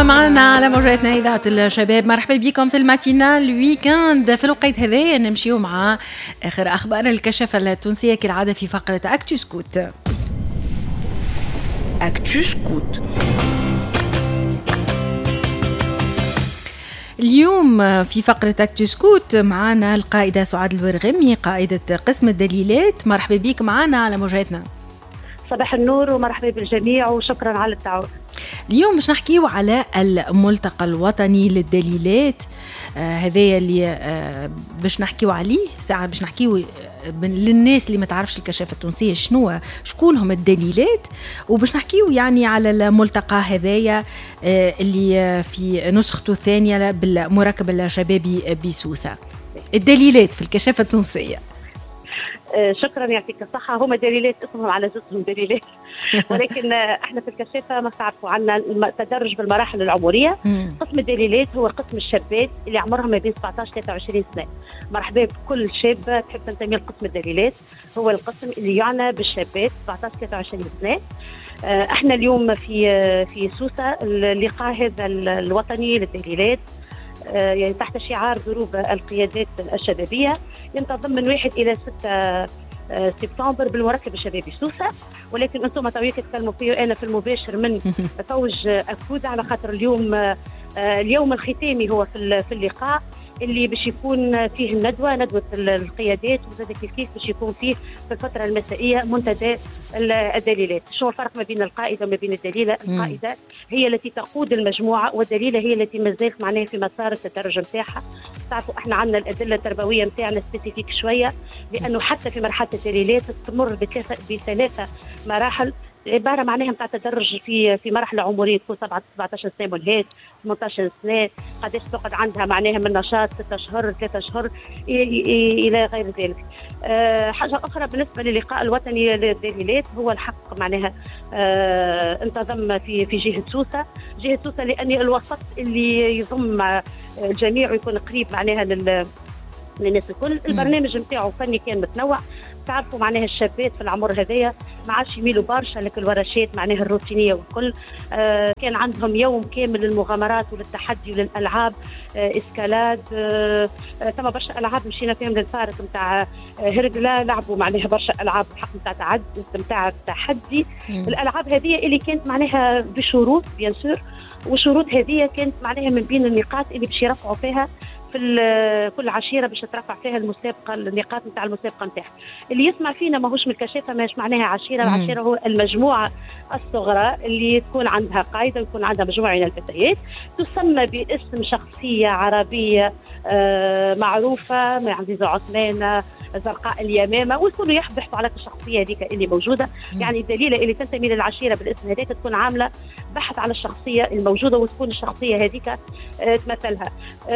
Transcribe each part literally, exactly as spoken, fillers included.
اليوم معنا على موجاتنا إذاعة الشباب. مرحبا بكم في الماتينال ويكاند. في الوقت هذا نمشيو مع آخر أخبار الكشافة التونسية كالعادة في فقرة أكتو سكوت. أكتو سكوت اليوم في فقرة أكتو سكوت معنا القائدة سعاد الورغمي قائدة قسم الدليلات. مرحبا بك معنا على موجاتنا. صباح النور ومرحبا بالجميع وشكرا على الدعوة. اليوم باش نحكيو على الملتقى الوطني للدليلات. آه هذايا اللي آه باش نحكيو عليه ساعة، باش نحكيو للناس اللي ما تعرفش الكشافة التونسية شنو شكون هم الدليلات، وباش نحكيو يعني على الملتقى هذايا آه اللي في نسخته الثانية بالمركب الشبابي بسوسة. الدليلات في الكشافة التونسية. شكرا يعطيك الصحة. هم دليلات اسمهم على جثهم دليلات، ولكن احنا في الكشافة ما تعرفوا عنا التدرج بالمراحل العمرية. قسم الدليلات هو قسم الشابات اللي عمرهم ما بين سبعة عشر ثلاثة وعشرين سنة. مرحبا بكل شابة تحب تنتمي لقسم الدليلات. هو القسم اللي يعنى بالشابات سبعة عشر ثلاثة وعشرين سنة. احنا اليوم في في سوسة اللقاء هذا الوطني للدليلات يعني تحت شعار ضروب القيادات الشبابية، ينتظم من واحد إلى ستة سبتمبر بالمركب الشبابي سوسة. ولكن أنتم تويك تكلموا فيه أنا في المباشر من فوج أكود، على خاطر اليوم اليوم الختامي هو في اللقاء اللي باش يكون فيه الندوة ندوة القيادات، وزاد كيف كيف باش يكون فيه في الفترة المسائية منتدى الدليلات. شو الفرق ما بين القائدة وما بين الدليلة؟ القائدة هي التي تقود المجموعة، والدليلة هي التي ما زالت معناها في مسار التدرج نتاعها. تعرفوا احنا عندنا الأدلة التربوية نتاعنا سبيسيفيك شوية، لأنه حتى في مرحلة الدليلات تمر بثلاثة مراحل عباره معناها نتاع تدرج في في مرحله عمريه تكون سبعة عشر سنه ملهات، ثمانية عشر سنه، قداش تقعد عندها معناها من نشاط ستة اشهر ثلاثة اشهر الى غير ذلك. أه حاجه اخرى بالنسبه للقاء الوطني للدليلات هو الحق معناها أه انتظم في في جهه سوسه، جهه سوسه لان الوسط اللي يضم الجميع ويكون قريب معناها لل للناس الكل. البرنامج نتاعو فني كان متنوع. تعرفوا معناها الشابات في العمر هذايا ما عادش يميلوا برشا لك الورشات معناها الروتينيه والكل. آه كان عندهم يوم كامل للمغامرات وللتحدي وللالعاب. آه اسكالاد، آه ثم برشا العاب مشينا فيهم للفارق نتاع هرقله، لعبوا معناها برشا العاب بحق نتاع تعد نتاع التحدي. الالعاب هذه اللي كانت معناها بشروط بيان سور، والشروط هذه كانت معناها من بين النقاط اللي باش يرفعوا فيها في كل عشيره باش ترفع فيها المسابقه النقاط نتاع المسابقه نتاعها. اللي يسمع فينا ماهوش من الكشافه ماهوش معناها عشيره. العشيره هو المجموعه الصغرى اللي تكون عندها قايده ويكون عندها مجموعه من الفتيات تسمى باسم شخصيه عربيه آه معروفه، من عزيزه عثمان، زرقاء اليمامه، والكل يحبحوا على الشخصيه هذيك اللي موجوده. يعني الدليله اللي تنتمي للعشيره بالاسم هذاك تكون عامله بحث على الشخصيه الموجوده وتكون الشخصيه هذيك آه تمثلها.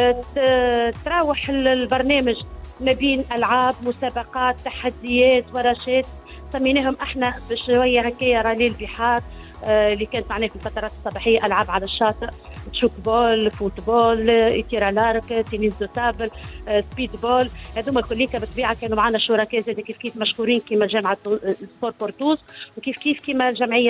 آه تراوح البرنامج ما بين العاب، مسابقات، تحديات، ورشات سميناهم احنا بشويه هكايا رالي البحار آه اللي كانت معنا في الفترات الصباحيه، العاب على الشاطئ، تشوك بول، فوتبول، ايتيرا لارك، تنس دو تابل، آه سبيد بول. هذوما كليك بالطبيعه كانوا معنا شركاء زاد كيف كيف مشهورين كما جامعه سبور بورتوس، وكيف كيف كما الجمعيه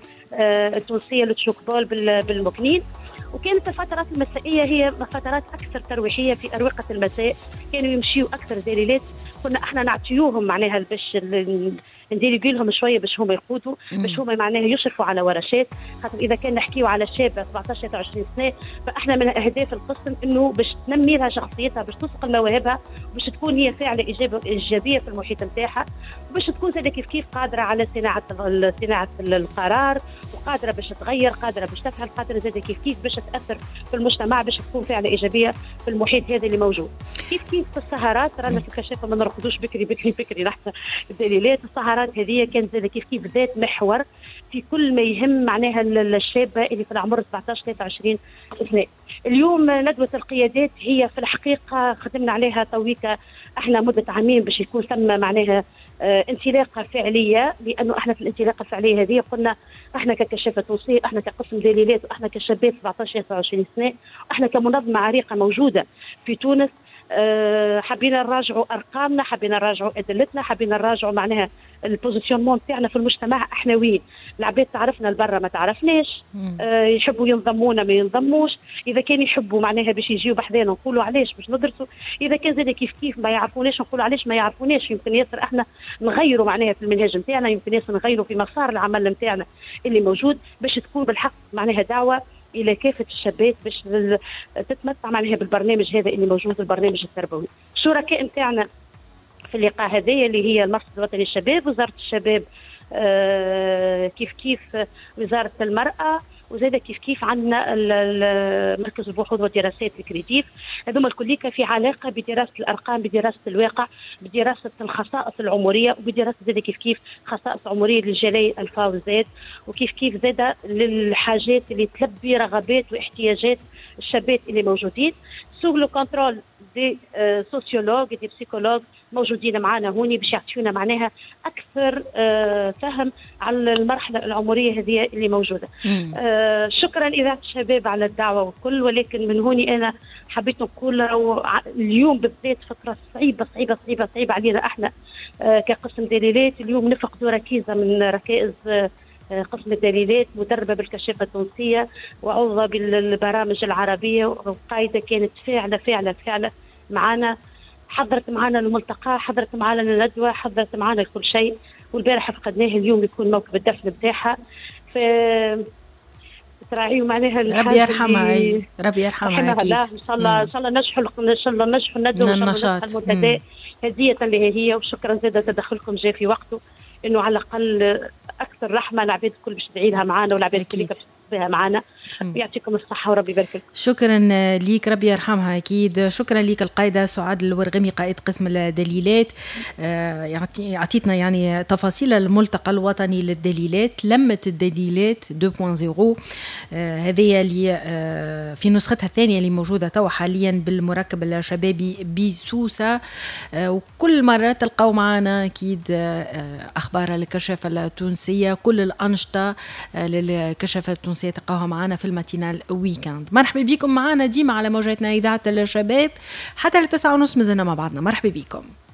التونسيه للتشوك بول بالمكنين. وكانت الفترات المسائيه هي فترات اكثر ترويحيه في اروقه المساء، كانوا يمشيوا اكثر دليلات، كنا احنا نعطيوهم معناها باش نديروا لهم شويه باش هما يقودوا، باش هما معناها يشرفوا على ورشات. خاطر اذا كان نحكيو على شابه سبعة عشر ثلاثة وعشرين سنه، فاحنا من اهداف القسم انه باش تنمي لها شخصيتها، باش تسقط مواهبها، باش تكون هي فاعله ايجابيه في المحيط نتاعها، وباش تكون زي كيف كيف قادره على صناعه صناعه القرار، وقادره باش تغير، قادره باش تفعل، قادره زي كيف كيف باش تاثر في المجتمع، باش تكون فاعله ايجابيه في المحيط هذا اللي موجود. كيف كيف في السهرات رانا في الكشافه ما نرقدوش بكري بكري بكري نحن الدليلات. السهرات هذه كانت زي كيف كيف ذات محور في كل ما يهم معناها الشابه اللي في العمر سبعة عشر ثلاثة وعشرين سنه. اليوم ندوه القيادات هي في الحقيقه خدمنا عليها تويكا احنا مده عامين باش يكون ثم معناها آه انطلاقه فعليه، لانه احنا في الانطلاقه الفعليه هذه قلنا احنا ككشافه تونسيه، احنا كقسم دليلات، واحنا كشابات سبعة عشر ثلاثة وعشرين سنه، واحنا كمنظمه عريقه موجوده في تونس، أه حبينا نراجعوا ارقامنا، حبينا نراجعوا ادلتنا، حبينا نراجعوا معناها البوزيشنمون تاعنا في المجتمع. احنا وين؟ العباد تعرفنا لبرا ما تعرفناش، أه يحبوا ينضمونا ما ينضموش، اذا كان يحبوا معناها باش يجيو بحذانا نقولوا علاش باش ندرسوا، اذا كان زاد كيف كيف ما يعرفوناش نقولوا علاش ما يعرفوناش. يمكن ياسر احنا نغيروا معناها في المنهج نتاعنا، يمكن ياسر نغيروا في مسار العمل نتاعنا اللي موجود باش تكون بالحق معناها دعوه الى كافه الشابات باش تتمتع معناها بالبرنامج هذا اللي موجود، البرنامج التربوي. الشركاء نتاعنا في اللقاء هذايا اللي هي المركز الوطني للشباب، وزاره الشباب، آه كيف كيف وزاره المراه، وزاد كيف كيف عندنا مركز البحوث والدراسات الكريتيف. هذوما الكليكا في علاقه بدراسه الارقام، بدراسه الواقع، بدراسه الخصائص العمريه، وبدراسه زاد كيف كيف خصائص عمريه للجاليه الفا وزاد، وكيف كيف زاد للحاجات اللي تلبي رغبات واحتياجات الشابات اللي موجودين. سوغ لو كونترول دي سوسيولوج دي بسيكولوج موجودين معنا هوني باش يعطيونا معناها اكثر آه فهم على المرحله العمريه هذه اللي موجوده. آه شكرا اذاعه الشباب على الدعوه والكل، ولكن من هوني انا حبيت نقول اليوم بالذات فتره صعيبه صعيبه صعيبه صعيبه علينا احنا آه كقسم دليلات. اليوم نفقدوا ركيزه من ركائز آه قسم الدليلات، مدربه بالكشافه التونسيه وعوضه بالبرامج العربيه، وقايده كانت فاعله فاعله فاعله معنا، حضرت معنا الملتقى، حضرت معنا الندوه، حضرت معنا كل شيء، والبارحه فقدناه، اليوم يكون موكب الدفن بتاعها. ف تراعيوا معناها ربي يرحمها، اي ربي يرحمها اكيد. الله ان شاء الله ان شاء الله نجحوا ان شاء الله نجحوا الندوه وان شاء الله نجحوا المنتدى هديه اللي هي. وشكرا زاد تدخلكم جاء في وقته، انه على الاقل اكثر رحمه العباد الكل باش تدعي لها معنا، والعباد الكل باش تحبها معنا. يعطيكم الصحه وربي يبارك لكم. شكرا ليك، ربي يرحمها اكيد. شكرا ليك القائده سعاد الورغمي قائد قسم الدليلات، اعطيتنا يعني تفاصيل الملتقى الوطني للدليلات، لمه الدليلات اثنين نقطة صفر هذه اللي في نسختها الثانيه اللي موجوده توا حاليا بالمركب الشبابي بسوسه. وكل مره تلقاو معنا اكيد اخبار الكشافه التونسيه، كل الانشطه للكشافه التونسيه تلقاوها معنا في الماتينال ويكاند. مرحبا بكم معنا ديما على موجاتنا إذاعة الشباب حتى لتسعة ونص، مازلنا مع بعضنا. مرحبا بكم.